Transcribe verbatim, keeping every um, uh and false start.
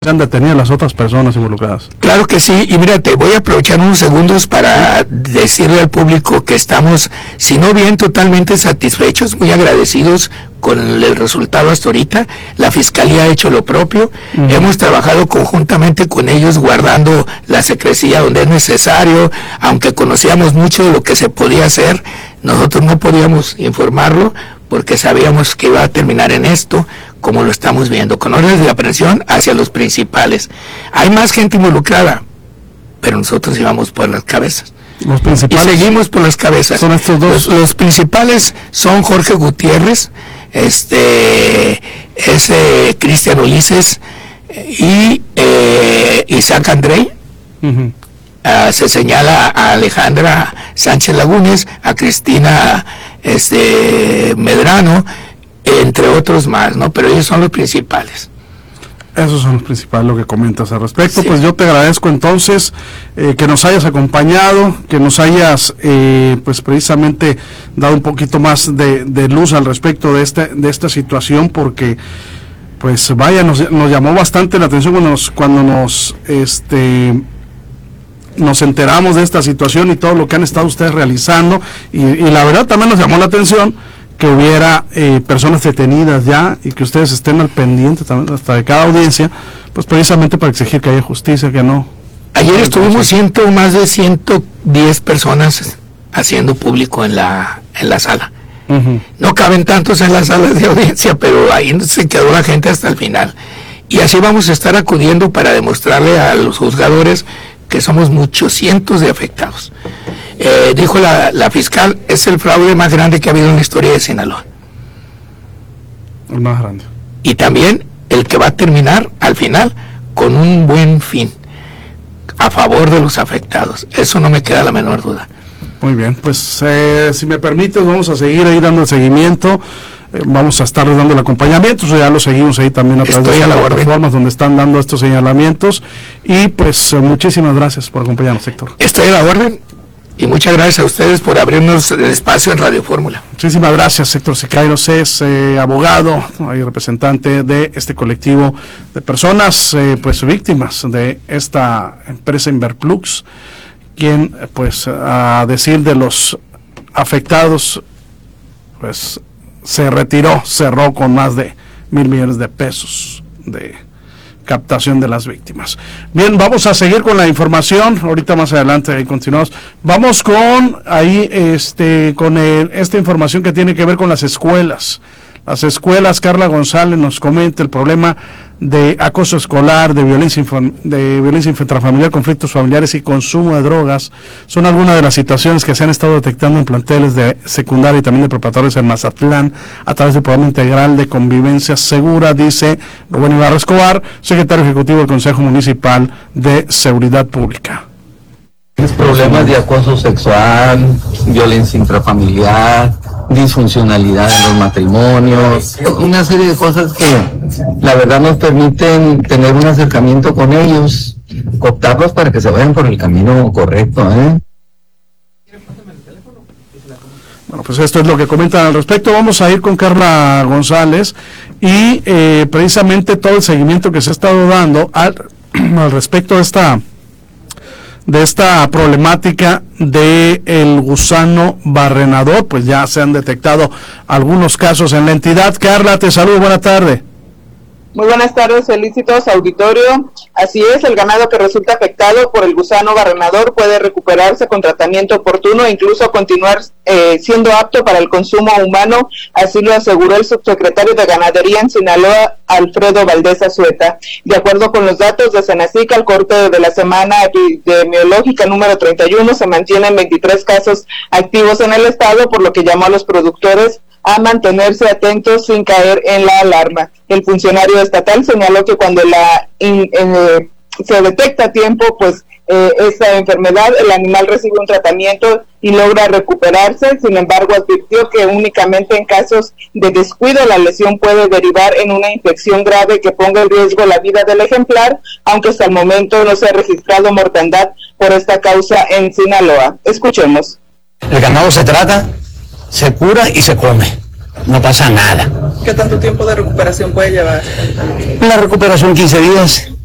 sean detenidas las otras personas involucradas. Claro que sí, y mira, te voy a aprovechar unos segundos para decirle al público que estamos, si no bien totalmente satisfechos, muy agradecidos con el resultado hasta ahorita. La Fiscalía ha hecho lo propio, uh-huh. Hemos trabajado conjuntamente con ellos guardando la secrecía donde es necesario, aunque conocíamos mucho de lo que se podía hacer, nosotros no podíamos informarlo porque sabíamos que iba a terminar en esto, como lo estamos viendo, con órdenes de aprehensión hacia los principales. Hay más gente involucrada, pero nosotros íbamos por las cabezas. Los principales. Y seguimos por las cabezas. Son estos dos. Los, los principales son Jorge Gutiérrez, este, ese Cristian Ulises y eh, Isaac Andrei. Uh-huh. Uh, se señala a Alejandra Sánchez Lagunes, a Cristina este, Medrano, entre otros más, ¿no? Pero ellos son los principales. Esos son los principales, lo que comentas al respecto. Sí. Pues yo te agradezco entonces eh, que nos hayas acompañado, que nos hayas eh, pues precisamente dado un poquito más de, de luz al respecto de este de esta situación, porque pues vaya, nos, nos llamó bastante la atención cuando nos, cuando nos este nos enteramos de esta situación y todo lo que han estado ustedes realizando, y, y la verdad también nos llamó la atención que hubiera eh, personas detenidas ya y que ustedes estén al pendiente también hasta de cada audiencia, pues precisamente para exigir que haya justicia, que no. Ayer estuvimos ciento, más de ciento diez personas haciendo público en la en la sala. Uh-huh. No caben tantos en las salas de audiencia, pero ahí se quedó la gente hasta el final. Y así vamos a estar acudiendo para demostrarle a los juzgadores que somos muchos cientos de afectados. Eh, dijo la, la fiscal, es el fraude más grande que ha habido en la historia de Sinaloa. El más grande. Y también el que va a terminar al final con un buen fin, a favor de los afectados. Eso no me queda la menor duda. Muy bien, pues eh, si me permites, vamos a seguir ahí dando el seguimiento. Eh, vamos a estar dando el acompañamiento, ya lo seguimos ahí también a través de las plataformas donde están dando estos señalamientos. Y pues eh, muchísimas gracias por acompañarnos, Héctor. Estoy a la orden. Y muchas gracias a ustedes por abrirnos el espacio en Radio Fórmula. Muchísimas gracias, Héctor Siqueiros es eh, abogado y representante de este colectivo de personas, eh, pues víctimas de esta empresa Inverplux, quien, pues, a decir de los afectados, pues, se retiró, cerró con más de mil millones de pesos de captación de las víctimas. Bien, vamos a seguir con la información, ahorita más adelante ahí continuamos. Vamos con ahí este con el, esta información que tiene que ver con las escuelas. Las escuelas, Carla González nos comenta el problema de acoso escolar, de violencia de violencia intrafamiliar, conflictos familiares y consumo de drogas. Son algunas de las situaciones que se han estado detectando en planteles de secundaria y también de preparatorios en Mazatlán a través del Programa Integral de Convivencia Segura, dice Rubén Ibarra Escobar, secretario ejecutivo del Consejo Municipal de Seguridad Pública. Problemas de acoso sexual, violencia intrafamiliar, disfuncionalidad en los matrimonios, una serie de cosas que la verdad nos permiten tener un acercamiento con ellos, cooptarlos para que se vayan por el camino correcto, ¿eh? Bueno, pues esto es lo que comentan al respecto. Vamos a ir con Carla González y eh, precisamente todo el seguimiento que se ha estado dando al, al respecto de esta de esta problemática de el gusano barrenador. Pues ya se han detectado algunos casos en la entidad. Carla, te saludo, buena tarde. Muy buenas tardes, felicitos auditorio. Así es, el ganado que resulta afectado por el gusano barrenador puede recuperarse con tratamiento oportuno e incluso continuar eh, siendo apto para el consumo humano, así lo aseguró el subsecretario de Ganadería en Sinaloa, Alfredo Valdés Azueta. De acuerdo con los datos de Senacica, al corte de la semana epidemiológica número treinta y uno, se mantienen veintitrés casos activos en el estado, por lo que llamó a los productores a mantenerse atentos sin caer en la alarma. El funcionario estatal señaló que cuando la in, eh, se detecta a tiempo, pues eh, esta enfermedad, el animal recibe un tratamiento y logra recuperarse. Sin embargo, advirtió que únicamente en casos de descuido la lesión puede derivar en una infección grave que ponga en riesgo la vida del ejemplar, aunque hasta el momento no se ha registrado mortandad por esta causa en Sinaloa. Escuchemos. El ganado se trata, se cura y se come, no pasa nada. ¿Qué tanto tiempo de recuperación puede llevar? La recuperación quince días.